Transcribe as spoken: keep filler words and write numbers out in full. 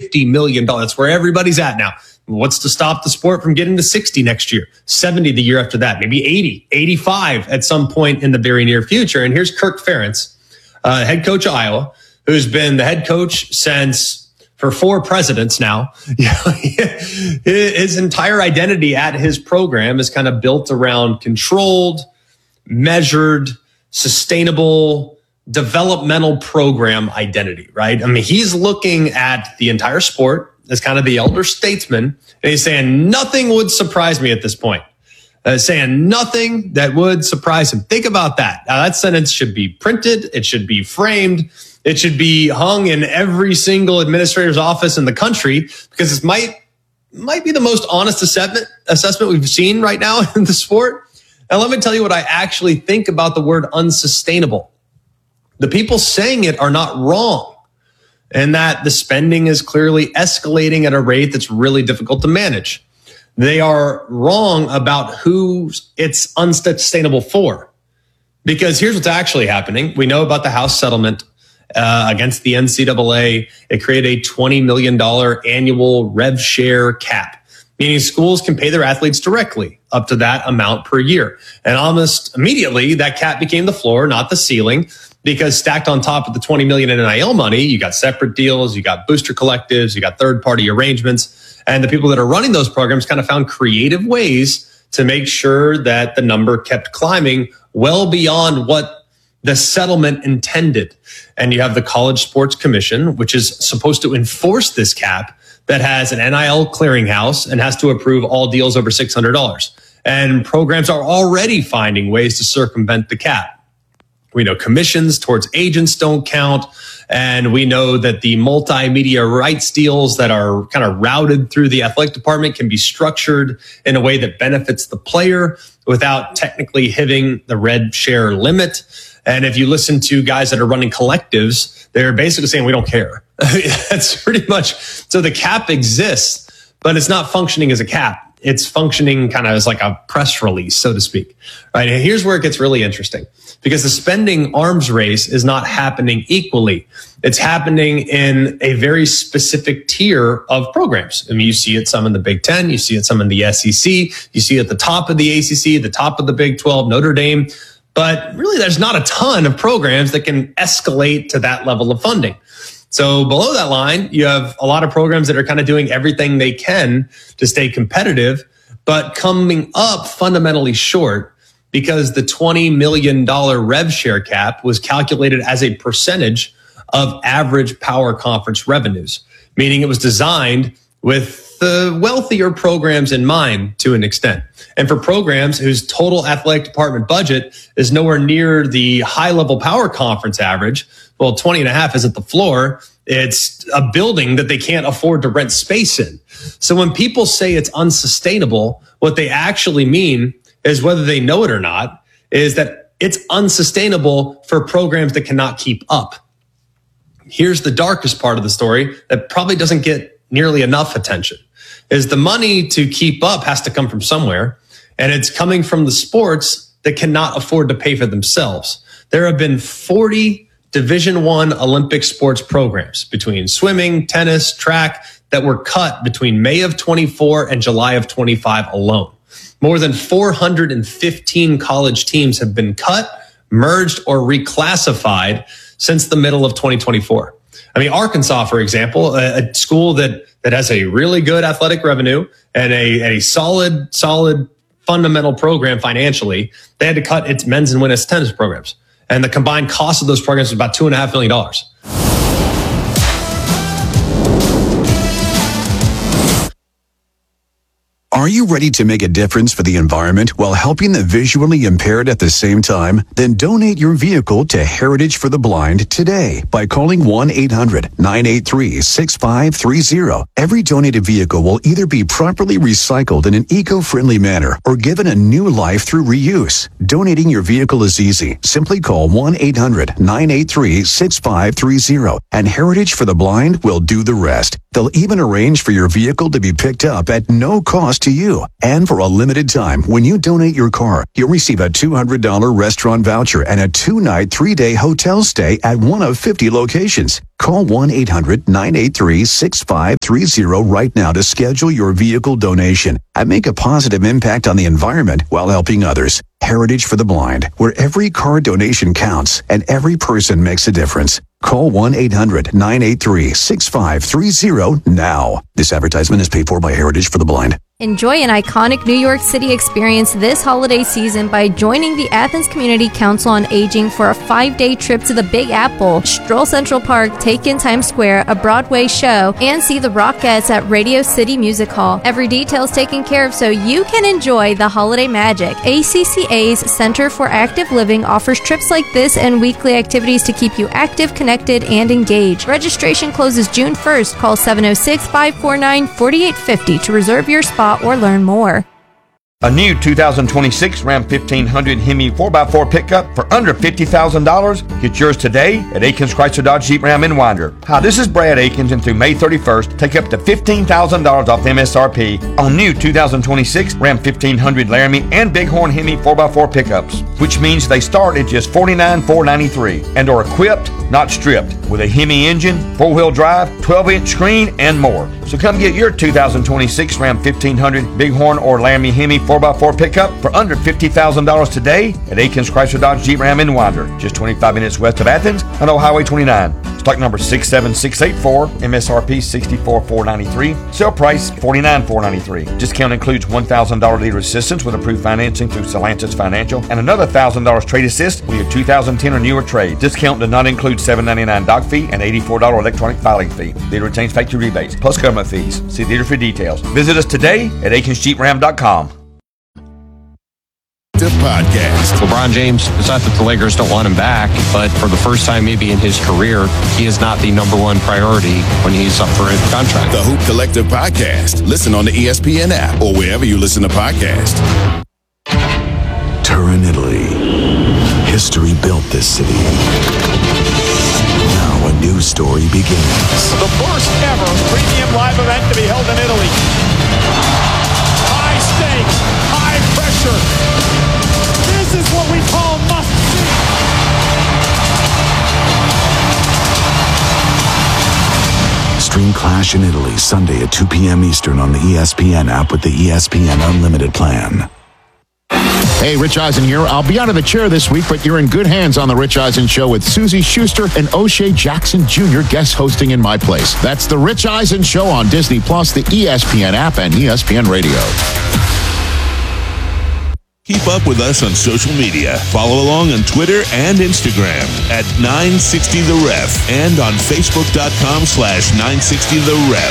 fifty million dollars. That's where everybody's at now. What's to stop the sport from getting to sixty next year, seventy the year after that, maybe eighty, eighty-five at some point in the very near future? And here's Kirk Ferentz, uh, head coach of Iowa, who's been the head coach since for four presidents now. His entire identity at his program is kind of built around controlled, measured, sustainable, developmental program identity, right? I mean, he's looking at the entire sport as kind of the elder statesman, and he's saying nothing would surprise me at this point. Uh, saying nothing that would surprise him. Think about that. Now, that sentence should be printed. It should be framed. It should be hung in every single administrator's office in the country, because it might might be the most honest assessment assessment we've seen right now in the sport. Now, let me tell you what I actually think about the word unsustainable. The people saying it are not wrong, and that the spending is clearly escalating at a rate that's really difficult to manage. They are wrong about who it's unsustainable for, because here's what's actually happening. We know about the House settlement uh, against the N C double A. It created a twenty million dollars annual rev share cap, meaning schools can pay their athletes directly up to that amount per year. And almost immediately, that cap became the floor, not the ceiling, because stacked on top of the twenty million dollars in N I L money, you got separate deals, you got booster collectives, you got third-party arrangements, and the people that are running those programs kind of found creative ways to make sure that the number kept climbing well beyond what the settlement intended. And you have the College Sports Commission, which is supposed to enforce this cap, that has an N I L clearinghouse and has to approve all deals over six hundred dollars. And programs are already finding ways to circumvent the cap. We know commissions towards agents don't count. And we know that the multimedia rights deals that are kind of routed through the athletic department can be structured in a way that benefits the player without technically hitting the red share limit. And if you listen to guys that are running collectives, they're basically saying, we don't care. That's pretty much. So the cap exists, but it's not functioning as a cap. It's functioning kind of as like a press release, so to speak. Right. And here's where it gets really interesting, because the spending arms race is not happening equally. It's happening in a very specific tier of programs. I mean, you see it some in the Big Ten, you see it some in the S E C, you see it at the top of the A C C, the top of the Big twelve, Notre Dame. But really, there's not a ton of programs that can escalate to that level of funding. So below that line, you have a lot of programs that are kind of doing everything they can to stay competitive, but coming up fundamentally short, because the twenty million dollars rev share cap was calculated as a percentage of average power conference revenues, meaning it was designed with the wealthier programs in mind to an extent. And for programs whose total athletic department budget is nowhere near the high level power conference average, well, twenty and a half isn't the floor. It's a building that they can't afford to rent space in. So when people say it's unsustainable, what they actually mean is, whether they know it or not, is that it's unsustainable for programs that cannot keep up. Here's the darkest part of the story that probably doesn't get nearly enough attention, is the money to keep up has to come from somewhere, and it's coming from the sports that cannot afford to pay for themselves. There have been forty Division One Olympic sports programs between swimming, tennis, track that were cut between May of twenty-four and July of twenty-five alone. More than four hundred fifteen college teams have been cut, merged, or reclassified since the middle of twenty twenty-four. I mean, Arkansas, for example, a, a school that that has a really good athletic revenue and a, a solid, solid fundamental program financially, they had to cut its men's and women's tennis programs. And the combined cost of those programs was about two and a half million dollars. Are you ready to make a difference for the environment while helping the visually impaired at the same time? Then donate your vehicle to Heritage for the Blind today by calling one eight hundred nine eight three six five three zero. Every donated vehicle will either be properly recycled in an eco-friendly manner or given a new life through reuse. Donating your vehicle is easy. Simply call one eight hundred nine eight three six five three zero and Heritage for the Blind will do the rest. They'll even arrange for your vehicle to be picked up at no cost to to you. And for a limited time, when you donate your car, you'll receive a two hundred dollars restaurant voucher and a two-night, three-day hotel stay at one of fifty locations. Call one eight hundred nine eight three six five three zero right now to schedule your vehicle donation and make a positive impact on the environment while helping others. Heritage for the Blind, where every car donation counts and every person makes a difference. Call one eight hundred nine eight three six five three zero now. This advertisement is paid for by Heritage for the Blind. Enjoy an iconic New York City experience this holiday season by joining the Athens Community Council on Aging for a five-day trip to the Big Apple, stroll Central Park, take in Times Square, a Broadway show, and see the Rockettes at Radio City Music Hall. Every detail is taken care of so you can enjoy the holiday magic. A C C A's Center for Active Living offers trips like this and weekly activities to keep you active, connected, and engaged. Registration closes June first. Call seven oh six, five four nine, four eight five oh to reserve your spot or learn more. A new two thousand twenty-six Ram fifteen hundred Hemi four by four pickup for under fifty thousand dollars. Get yours today at Akins Chrysler Dodge Jeep Ram in Winder. Hi, this is Brad Akins, and through May thirty-first, take up to fifteen thousand dollars off M S R P on new two thousand twenty-six Ram fifteen hundred Laramie and Bighorn Hemi four by four pickups, which means they start at just forty-nine thousand four hundred ninety-three dollars and are equipped, not stripped, with a Hemi engine, four-wheel drive, twelve inch screen, and more. So come get your two thousand twenty-six Ram fifteen hundred Bighorn or Laramie Hemi four by four pickup for under fifty thousand dollars today at Akins Chrysler Dodge Jeep Ram in Winder, just twenty-five minutes west of Athens on Old Highway twenty-nine. Stock number six seven six eight four, M S R P sixty-four thousand four hundred ninety-three dollars, sale price forty-nine thousand four hundred ninety-three dollars. Discount includes one thousand dollars dealer assistance with approved financing through Stellantis Financial and another one thousand dollars trade assist with your two thousand ten or newer trade. Discount does not include seven ninety-nine doc fee and eighty-four dollars electronic filing fee. Dealer retains factory rebates plus government fees. See dealer for details. Visit us today at akins jeep ram dot com. Podcast. LeBron James, it's not that the Lakers don't want him back, but for the first time maybe in his career, he is not the number one priority when he's up for a contract. The Hoop Collective Podcast. Listen on the E S P N app or wherever you listen to podcasts. Turin, Italy. History built this city. Now a new story begins. The first ever premium live event to be held in Italy. High stakes, high pressure. This is what we call must see. Stream Clash in Italy Sunday at two p.m. Eastern on the E S P N app with the E S P N Unlimited plan. Hey, Rich Eisen here. I'll be out of the chair this week, but you're in good hands on The Rich Eisen Show with Susie Schuster and O'Shea Jackson Junior guest hosting in my place. That's The Rich Eisen Show on Disney Plus, the E S P N app, and E S P N Radio. Keep up with us on social media. Follow along on Twitter and Instagram at nine sixty the ref and on facebook dot com slash nine sixty the ref.